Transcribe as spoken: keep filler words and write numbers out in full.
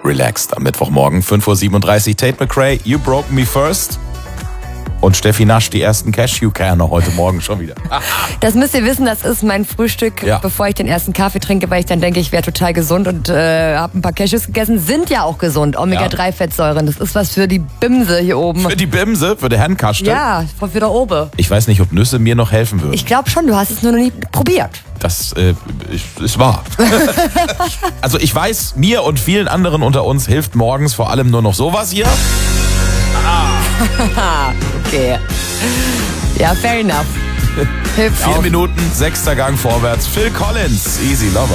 relaxed am Mittwochmorgen. fünf Uhr siebenunddreißig, Tate McRae, You Broke Me First. Und Steffi nascht die ersten Cashewkerne heute Morgen schon wieder. Das müsst ihr wissen, das ist mein Frühstück, Ja. bevor ich den ersten Kaffee trinke, weil ich dann denke, ich wäre total gesund und äh, habe ein paar Cashews gegessen. Sind ja auch gesund, Omega drei Fettsäuren. Das ist was für die Bimse hier oben. Für die Bimse, für die Herrenkaste. Ja, für da oben. Ich weiß nicht, ob Nüsse mir noch helfen würden. Ich glaube schon, du hast es nur noch nie probiert. Das äh, ist, ist wahr. Also ich weiß, mir und vielen anderen unter uns hilft morgens vor allem nur noch sowas hier. Okay. Ja, fair enough. Hilft Vier auch. Minuten, sechster Gang vorwärts. Phil Collins, Easy Lover.